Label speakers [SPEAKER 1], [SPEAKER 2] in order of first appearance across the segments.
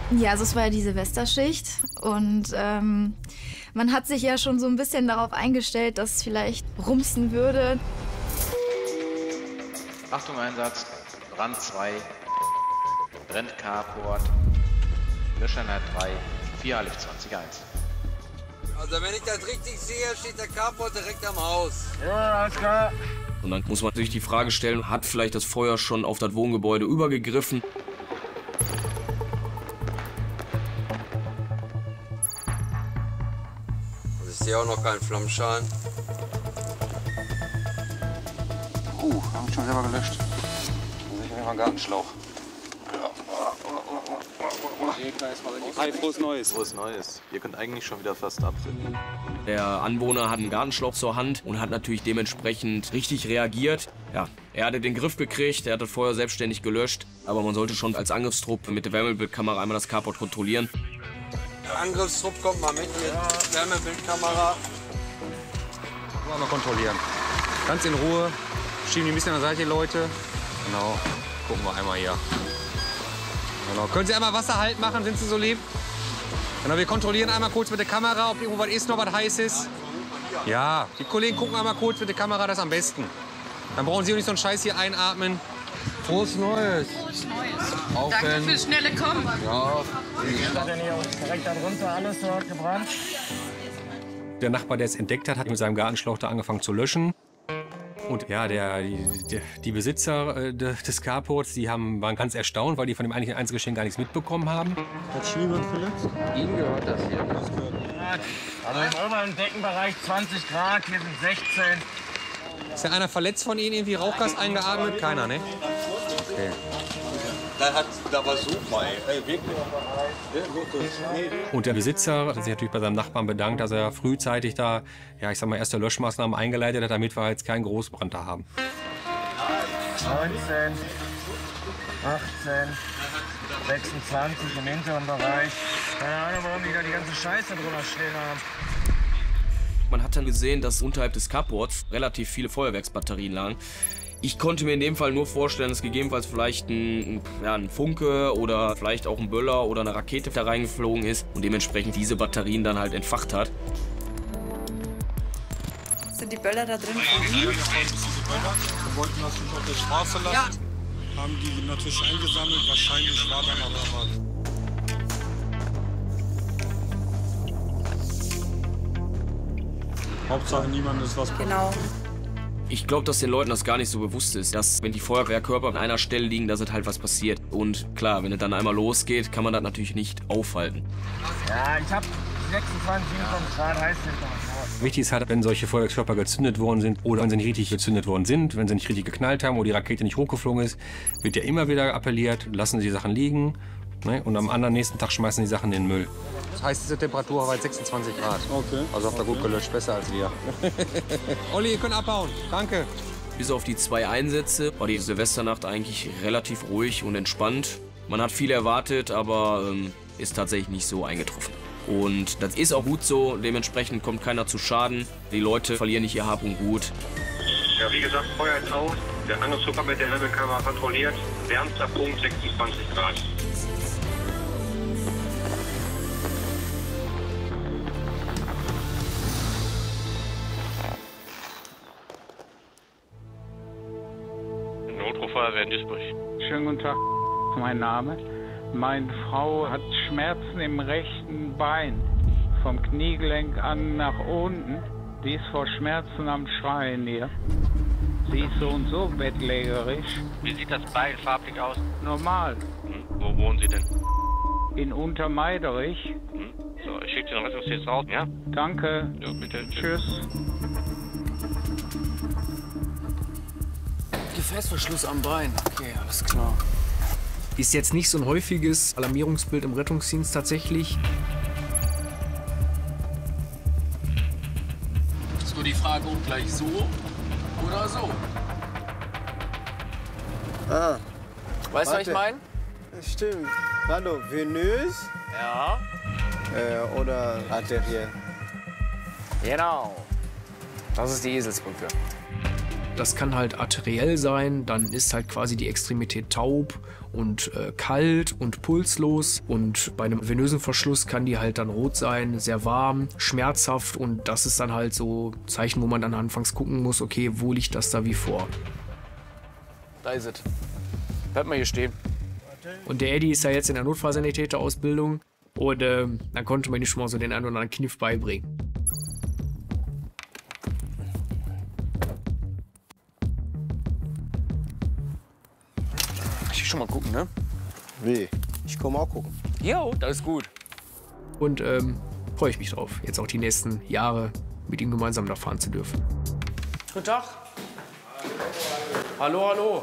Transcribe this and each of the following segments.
[SPEAKER 1] Ja, also es war ja die Silvesterschicht und man hat sich ja schon so ein bisschen darauf eingestellt, dass es vielleicht rumsen würde.
[SPEAKER 2] Achtung Einsatz, Brand 2, brennt Carport, Löscheinheit 3, 4 Aliv 20.1.
[SPEAKER 3] Also wenn ich das richtig sehe, steht der Carport direkt am Haus.
[SPEAKER 4] Ja, alles klar.
[SPEAKER 5] Und dann muss man sich die Frage stellen, hat vielleicht das Feuer schon auf das Wohngebäude übergegriffen?
[SPEAKER 3] Also ich sehe auch noch keinen Flammschaden.
[SPEAKER 4] Haben schon selber gelöscht. Dann sicher mal einen Gartenschlauch.
[SPEAKER 6] Hi, frohes Neues.
[SPEAKER 7] Frohes Neues. Ihr könnt eigentlich schon wieder fast absehen.
[SPEAKER 5] Der Anwohner hat einen Gartenschlauch zur Hand und hat natürlich dementsprechend richtig reagiert. Ja, er hatte den Griff gekriegt, er hat das Feuer selbstständig gelöscht. Aber man sollte schon als Angriffstrupp mit der Wärmebildkamera einmal das Carport kontrollieren.
[SPEAKER 3] Der Angriffstrupp kommt mal mit Wärmebildkamera.
[SPEAKER 4] Mal kontrollieren. Ganz in Ruhe. Schieben die ein bisschen an der Seite, die Leute. Genau. Gucken wir einmal hier. Genau. Können Sie einmal Wasserhalt machen, sind Sie so lieb? Genau, wir kontrollieren einmal kurz mit der Kamera, ob irgendwo was ist, noch was heiß ist. Ja, die Kollegen gucken einmal kurz mit der Kamera, das ist am besten. Dann brauchen Sie auch nicht so einen Scheiß hier einatmen. Frohes Neues.
[SPEAKER 8] Frohes Neues.
[SPEAKER 4] Auch
[SPEAKER 8] Danke fürs schnelle Kommen.
[SPEAKER 4] Ja.
[SPEAKER 6] Ist denn hier direkt darunter alles dort gebrannt?
[SPEAKER 4] Der Nachbar, der es entdeckt hat, hat mit seinem Gartenschlauch da angefangen zu löschen. Und ja, die Besitzer des Carports, die waren ganz erstaunt, weil die von dem eigentlichen Einzelgeschehen gar nichts mitbekommen haben.
[SPEAKER 6] Hat sich niemand verletzt?
[SPEAKER 3] Ihnen gehört das hier.
[SPEAKER 6] Also im oberen Deckenbereich 20 Grad, hier sind 16.
[SPEAKER 4] Ist ja einer verletzt von Ihnen, irgendwie Rauchgas eingeatmet? Keiner, ne? Okay.
[SPEAKER 7] Da war so bei. Wirklich.
[SPEAKER 4] Und der Besitzer hat sich natürlich bei seinem Nachbarn bedankt, dass er frühzeitig da, ja, ich sag mal, erste Löschmaßnahmen eingeleitet hat, damit wir jetzt keinen Großbrand da haben.
[SPEAKER 6] 19, 18, 26 im hinteren Bereich. Keine Ahnung, warum die da die ganze Scheiße drunter stehen haben.
[SPEAKER 5] Man hat dann gesehen, dass unterhalb des Carports relativ viele Feuerwerksbatterien lagen. Ich konnte mir in dem Fall nur vorstellen, dass gegebenenfalls vielleicht ein Funke oder vielleicht auch ein Böller oder eine Rakete da reingeflogen ist und dementsprechend diese Batterien dann halt entfacht hat.
[SPEAKER 8] Sind die Böller da drin von Ihnen?
[SPEAKER 9] Wir wollten das nicht auf der Straße lassen.
[SPEAKER 8] Ja.
[SPEAKER 9] Haben die natürlich eingesammelt. Wahrscheinlich war dann aber mal. Hauptsache niemand ist was.
[SPEAKER 8] Genau.
[SPEAKER 5] Ich glaube, dass den Leuten das gar nicht so bewusst ist, dass wenn die Feuerwehrkörper an einer Stelle liegen, dass es halt was passiert. Und klar, wenn es dann einmal losgeht, kann man das natürlich nicht aufhalten.
[SPEAKER 6] Ja, ich hab 26, 27 Grad heiß nicht.
[SPEAKER 4] Wichtig ist halt, wenn solche Feuerwerkskörper gezündet worden sind oder wenn sie nicht richtig gezündet worden sind, wenn sie nicht richtig geknallt haben oder die Rakete nicht hochgeflogen ist, wird ja immer wieder appelliert, lassen Sie die Sachen liegen, ne? Und am nächsten Tag schmeißen die Sachen in den Müll. Das heißt, diese Temperatur war jetzt 26 Grad.
[SPEAKER 9] Okay.
[SPEAKER 4] Also habt ihr gut gelöscht, besser als wir. Olli, ihr könnt abhauen. Danke.
[SPEAKER 5] Bis auf die 2 Einsätze war die Silvesternacht eigentlich relativ ruhig und entspannt. Man hat viel erwartet, aber ist tatsächlich nicht so eingetroffen. Und das ist auch gut so, dementsprechend kommt keiner zu Schaden. Die Leute verlieren nicht ihr Hab und Gut.
[SPEAKER 10] Ja, wie gesagt, Feuer ist aus. Der Angriffsdruck mit der Wärmekamera kontrolliert. Wärmster Punkt 26 Grad. Notrufeuerwehr in Duisburg.
[SPEAKER 11] Schönen guten Tag, mein Name. Meine Frau hat Schmerzen im rechten Bein, vom Kniegelenk an nach unten. Die ist vor Schmerzen am Schreien hier. Sie ist so und so bettlägerisch.
[SPEAKER 10] Wie sieht das Bein farblich aus?
[SPEAKER 11] Normal.
[SPEAKER 10] Wo wohnen Sie denn?
[SPEAKER 11] In Untermeiderich.
[SPEAKER 10] So, ich schicke den Rettungsdienst raus, ja?
[SPEAKER 11] Danke.
[SPEAKER 10] Ja, bitte.
[SPEAKER 11] Tschüss.
[SPEAKER 12] Gefäßverschluss am Bein. Okay, alles klar. Ist jetzt nicht so ein häufiges Alarmierungsbild im Rettungsdienst tatsächlich. Ist nur die Frage, ob gleich so oder so.
[SPEAKER 3] Ah.
[SPEAKER 12] Weißt du, was ich meine?
[SPEAKER 3] Stimmt. Hallo, venös?
[SPEAKER 12] Ja.
[SPEAKER 3] Oder arteriell?
[SPEAKER 12] Genau. Das ist die Eselsbrücke. Das kann halt arteriell sein, dann ist halt quasi die Extremität taub und kalt und pulslos. Und bei einem venösen Verschluss kann die halt dann rot sein, sehr warm, schmerzhaft. Und das ist dann halt so ein Zeichen, wo man dann anfangs gucken muss, okay, wo liegt das da wie vor.
[SPEAKER 13] Da ist es. Bleibt mal hier stehen.
[SPEAKER 12] Und der Eddie ist ja jetzt in der Notfallsanitäterausbildung. Und dann konnte man ihm schon mal so den einen oder anderen Kniff beibringen.
[SPEAKER 13] Ich will schon mal gucken, ne?
[SPEAKER 14] Wie? Ich komme auch gucken.
[SPEAKER 13] Jo, das ist gut.
[SPEAKER 12] Und freue ich mich drauf, jetzt auch die nächsten Jahre mit ihm gemeinsam da fahren zu dürfen.
[SPEAKER 13] Guten Tag. Hallo, hallo.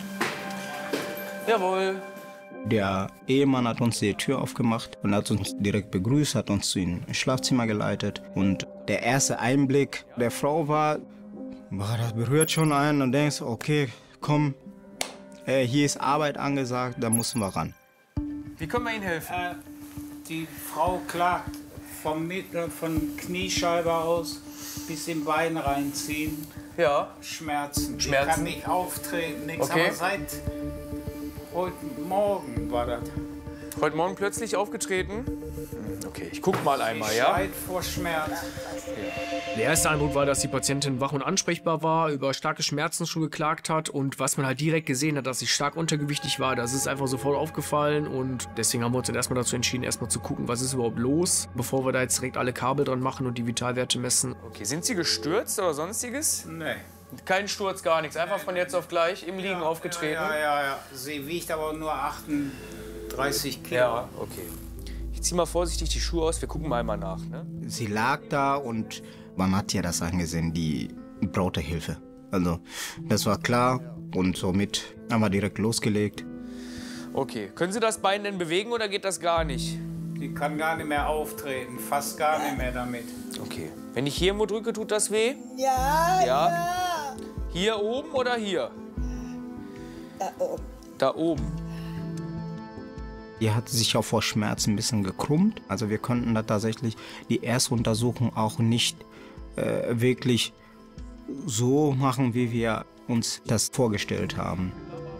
[SPEAKER 13] Jawohl.
[SPEAKER 14] Der Ehemann hat uns die Tür aufgemacht und hat uns direkt begrüßt, hat uns ins Schlafzimmer geleitet. Und der erste Einblick der Frau war, das berührt schon einen und denkst, okay, komm, hier ist Arbeit angesagt, da müssen wir ran.
[SPEAKER 13] Wie können wir Ihnen helfen?
[SPEAKER 11] Die Frau klagt von Kniescheibe aus bis im Bein reinziehen.
[SPEAKER 13] Ja.
[SPEAKER 11] Schmerzen.
[SPEAKER 13] Schmerzen?
[SPEAKER 11] Die kann nicht auftreten, nichts.
[SPEAKER 13] Okay.
[SPEAKER 11] Aber seit heute Morgen war das.
[SPEAKER 13] Heute Morgen plötzlich aufgetreten? Okay, ich guck mal einmal, ja?
[SPEAKER 11] Schreit vor Schmerz.
[SPEAKER 12] Der erste Eindruck war, dass die Patientin wach und ansprechbar war, über starke Schmerzen schon geklagt hat und was man halt direkt gesehen hat, dass sie stark untergewichtig war, das ist einfach sofort aufgefallen und deswegen haben wir uns dann erstmal dazu entschieden, erstmal zu gucken, was ist überhaupt los, bevor wir da jetzt direkt alle Kabel dran machen und die Vitalwerte messen.
[SPEAKER 13] Okay, sind Sie gestürzt oder sonstiges?
[SPEAKER 11] Nee.
[SPEAKER 13] Kein Sturz, gar nichts, einfach von jetzt auf gleich im Liegen aufgetreten?
[SPEAKER 11] Ja. Sie wiegt aber nur 38 Kilo.
[SPEAKER 13] Ja, okay. Ich zieh mal vorsichtig die Schuhe aus, wir gucken mal einmal nach, ne?
[SPEAKER 14] Sie lag da und man hat ja das angesehen, die brauchte Hilfe. Also das war klar und somit haben wir direkt losgelegt.
[SPEAKER 13] Okay, können Sie das Bein denn bewegen oder geht das gar nicht?
[SPEAKER 11] Die kann gar nicht mehr auftreten, fast gar nicht mehr damit.
[SPEAKER 13] Okay, wenn ich hier irgendwo drücke, tut das weh?
[SPEAKER 15] Ja.
[SPEAKER 13] Hier oben oder hier?
[SPEAKER 15] Da oben.
[SPEAKER 13] Da oben.
[SPEAKER 14] Die hat sich auch vor Schmerzen ein bisschen gekrümmt. Also wir konnten da tatsächlich die erste Untersuchung auch nicht wirklich so machen, wie wir uns das vorgestellt haben.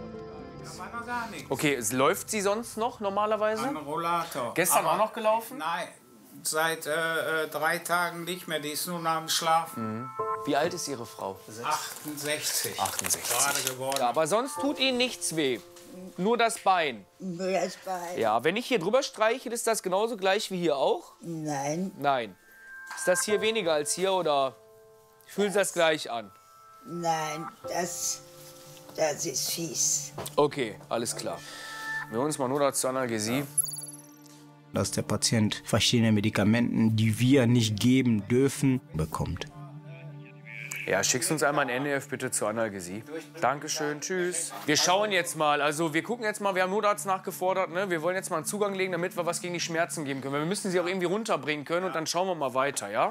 [SPEAKER 13] Okay, läuft sie sonst noch normalerweise?
[SPEAKER 11] Ein Rollator.
[SPEAKER 13] Gestern
[SPEAKER 11] Aber
[SPEAKER 13] auch noch gelaufen?
[SPEAKER 11] Nein, seit 3 Tagen nicht mehr. Die ist nur nach dem Schlafen.
[SPEAKER 13] Mhm. Wie alt ist Ihre Frau?
[SPEAKER 11] 68.
[SPEAKER 13] 68.
[SPEAKER 11] Gerade geworden.
[SPEAKER 13] Ja, aber sonst tut Ihnen nichts weh. Nur das Bein.
[SPEAKER 15] Nur das Bein.
[SPEAKER 13] Ja, wenn ich hier drüber streiche, ist das genauso gleich wie hier auch?
[SPEAKER 15] Nein.
[SPEAKER 13] Nein. Ist das hier weniger als hier oder fühlt das gleich an?
[SPEAKER 15] Nein, das ist fies.
[SPEAKER 13] Okay, alles klar. Wir holen uns mal nur dazu Analgesie.
[SPEAKER 14] Dass der Patient verschiedene Medikamente, die wir nicht geben dürfen, bekommt.
[SPEAKER 13] Ja, schickst uns einmal ein NEF bitte zur Analgesie. Dankeschön, tschüss. Wir schauen jetzt mal, also wir gucken jetzt mal, wir haben Notarzt nachgefordert, ne? Wir wollen jetzt mal einen Zugang legen, damit wir was gegen die Schmerzen geben können. Wir müssen sie auch irgendwie runterbringen können und dann schauen wir mal weiter, ja?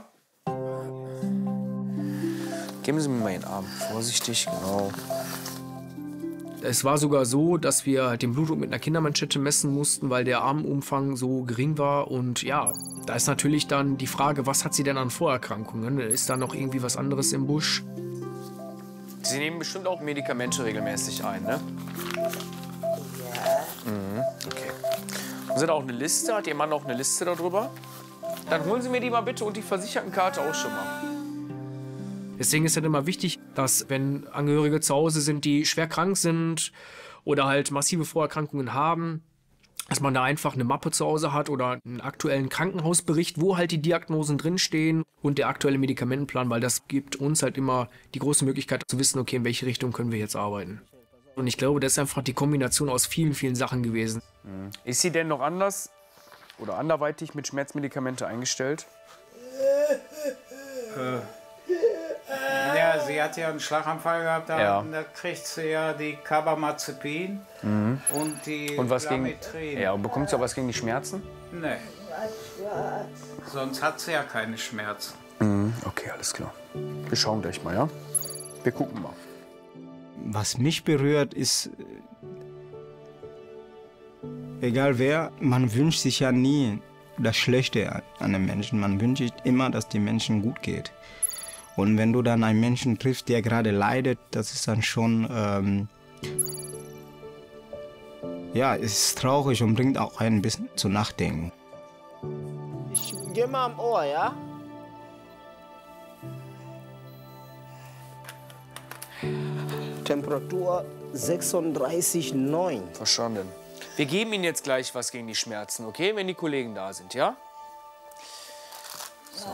[SPEAKER 13] Geben Sie mir mal Ihren Arm, vorsichtig, genau.
[SPEAKER 12] Es war sogar so, dass wir halt den Blutdruck mit einer Kindermanschette messen mussten, weil der Armumfang so gering war. Und ja, da ist natürlich dann die Frage, was hat sie denn an Vorerkrankungen? Ist da noch irgendwie was anderes im Busch?
[SPEAKER 13] Sie nehmen bestimmt auch Medikamente regelmäßig ein, ne?
[SPEAKER 15] Ja.
[SPEAKER 13] Mhm, okay. Haben Sie da auch eine Liste? Hat Ihr Mann auch eine Liste darüber? Dann holen Sie mir die mal bitte und die Versichertenkarte auch schon mal.
[SPEAKER 12] Deswegen ist es halt immer wichtig, dass wenn Angehörige zu Hause sind, die schwer krank sind oder halt massive Vorerkrankungen haben, dass man da einfach eine Mappe zu Hause hat oder einen aktuellen Krankenhausbericht, wo halt die Diagnosen drinstehen und der aktuelle Medikamentenplan, weil das gibt uns halt immer die große Möglichkeit zu wissen, okay, in welche Richtung können wir jetzt arbeiten. Und ich glaube, das ist einfach die Kombination aus vielen, vielen Sachen gewesen.
[SPEAKER 13] Ist sie denn noch anders oder anderweitig mit Schmerzmedikamente eingestellt?
[SPEAKER 11] Ja, sie hat ja einen Schlaganfall gehabt,
[SPEAKER 13] Ja.
[SPEAKER 11] da kriegt sie ja die Carbamazepin und die
[SPEAKER 13] Und was gegen,
[SPEAKER 11] Lamitrin.
[SPEAKER 13] ja, und bekommt sie auch was gegen die Schmerzen?
[SPEAKER 11] Nee. Sonst hat sie ja keine Schmerzen.
[SPEAKER 13] Okay, alles klar. Wir schauen gleich mal, ja? Wir gucken mal.
[SPEAKER 14] Was mich berührt, ist, egal wer, man wünscht sich ja nie das Schlechte an den Menschen. Man wünscht sich immer, dass den Menschen gut geht. Und wenn du dann einen Menschen triffst, der gerade leidet, das ist dann schon, ja, ist traurig und bringt auch ein bisschen zu nachdenken.
[SPEAKER 6] Ich geh mal am Ohr, ja? Temperatur 36,9.
[SPEAKER 13] Verstanden. Wir geben Ihnen jetzt gleich was gegen die Schmerzen, okay? Wenn die Kollegen da sind, ja? So.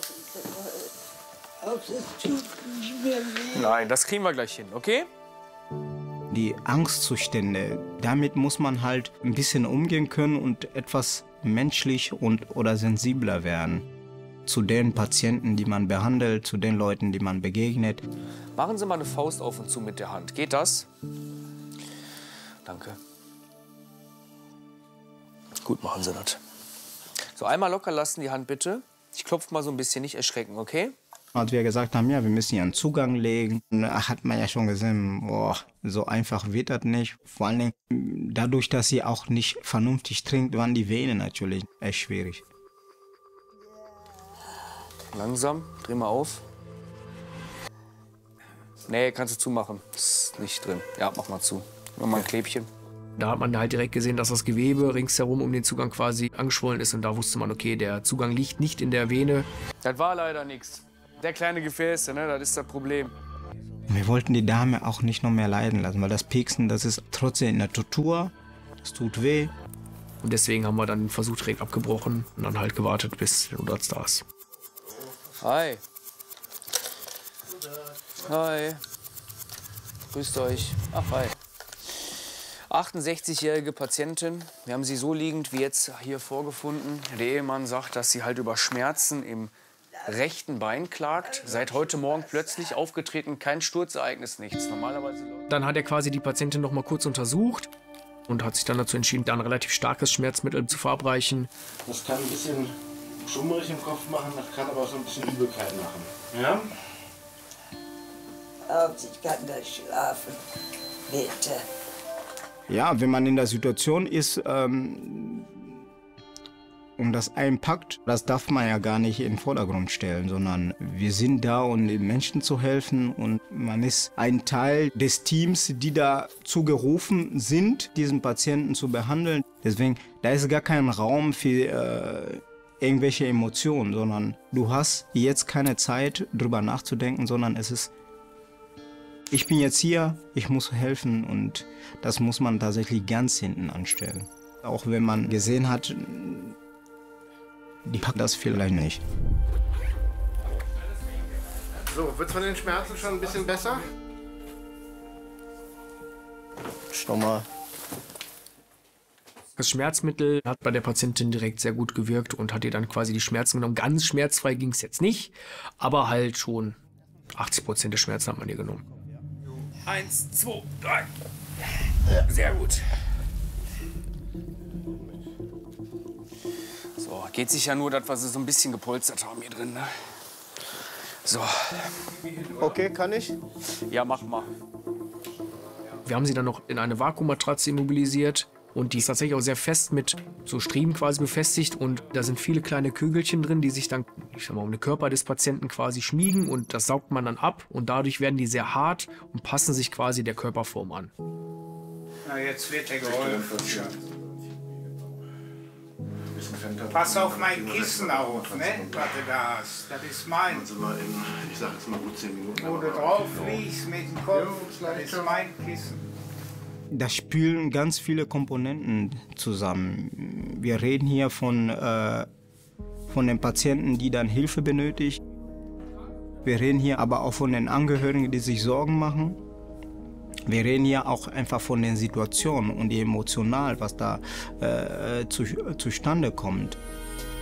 [SPEAKER 13] Nein, das kriegen wir gleich hin, okay?
[SPEAKER 14] Die Angstzustände, damit muss man halt ein bisschen umgehen können und etwas menschlich oder sensibler werden. Zu den Patienten, die man behandelt, zu den Leuten, die man begegnet.
[SPEAKER 13] Machen Sie mal eine Faust auf und zu mit der Hand. Geht das? Danke. Gut, machen Sie das. So, einmal locker lassen die Hand bitte. Ich klopfe mal so ein bisschen, nicht erschrecken, okay?
[SPEAKER 14] Als wir gesagt haben, ja, wir müssen hier einen Zugang legen, hat man ja schon gesehen, boah, so einfach wird das nicht. Vor allen Dingen dadurch, dass sie auch nicht vernünftig trinkt, waren die Venen natürlich echt schwierig.
[SPEAKER 13] Langsam, dreh mal auf. Nee, kannst du zumachen. Ist nicht drin. Ja, mach mal zu. Nur mal ein Klebchen.
[SPEAKER 12] Da hat man halt direkt gesehen, dass das Gewebe ringsherum um den Zugang quasi angeschwollen ist. Und da wusste man, okay, der Zugang liegt nicht in der Vene.
[SPEAKER 13] Das war leider nichts. Der kleine Gefäße, ne, das ist das Problem.
[SPEAKER 14] Wir wollten die Dame auch nicht noch mehr leiden lassen, weil das Pieksen, das ist trotzdem in der Tortur. Das tut weh.
[SPEAKER 12] Und deswegen haben wir dann den Versuch direkt abgebrochen und dann halt gewartet, bis der Notarzt da ist.
[SPEAKER 13] Hi. Hi. Grüßt euch. Ach, hi. 68-jährige Patientin. Wir haben sie so liegend wie jetzt hier vorgefunden. Der Ehemann sagt, dass sie halt über Schmerzen im rechten Bein klagt. Seit heute Morgen plötzlich aufgetreten, kein Sturzereignis, nichts. Normalerweise.
[SPEAKER 12] Dann hat er quasi die Patientin noch mal kurz untersucht und hat sich dann dazu entschieden, da ein relativ starkes Schmerzmittel zu verabreichen.
[SPEAKER 6] Das kann ein bisschen schummerig im Kopf machen, das kann aber auch so ein bisschen Übelkeit machen. Ja?
[SPEAKER 15] Ich kann da schlafen. Bitte.
[SPEAKER 14] Ja, wenn man in der Situation ist, und das einpackt, das darf man ja gar nicht in den Vordergrund stellen, sondern wir sind da, um den Menschen zu helfen und man ist ein Teil des Teams, die dazu gerufen sind, diesen Patienten zu behandeln. Deswegen, da ist gar kein Raum für irgendwelche Emotionen, sondern du hast jetzt keine Zeit, drüber nachzudenken, sondern es ist, ich bin jetzt hier, ich muss helfen und das muss man tatsächlich ganz hinten anstellen. Auch wenn man gesehen hat, die packt das vielleicht nicht.
[SPEAKER 6] So, wird's von den Schmerzen schon ein bisschen besser?
[SPEAKER 14] Schau mal.
[SPEAKER 12] Das Schmerzmittel hat bei der Patientin direkt sehr gut gewirkt und hat ihr dann quasi die Schmerzen genommen. Ganz schmerzfrei ging es jetzt nicht, aber halt schon 80% der Schmerzen hat man ihr genommen.
[SPEAKER 13] 1, 2, 3. Sehr gut. So, geht sich ja nur das, was sie so ein bisschen gepolstert haben hier drin, ne? So.
[SPEAKER 6] Okay, kann ich?
[SPEAKER 13] Ja, mach mal.
[SPEAKER 12] Wir haben sie dann noch in eine Vakuummatratze immobilisiert und die ist tatsächlich auch sehr fest mit so Striemen quasi befestigt und da sind viele kleine Kügelchen drin, die sich dann, ich sag mal, um den Körper des Patienten quasi schmiegen und das saugt man dann ab und dadurch werden die sehr hart und passen sich quasi der Körperform an.
[SPEAKER 11] Na, jetzt wird er geholfen. Pass auf mein Kissen auf, ne? Was du da hast. Das ist mein.
[SPEAKER 6] Ich sag jetzt mal gut 10 Minuten.
[SPEAKER 11] Wo du drauf liegst mit dem Kopf, das ist mein Kissen.
[SPEAKER 14] Da spielen ganz viele Komponenten zusammen. Wir reden hier von den Patienten, die dann Hilfe benötigen. Wir reden hier aber auch von den Angehörigen, die sich Sorgen machen. Wir reden hier auch einfach von den Situationen und emotional, was da zustande kommt.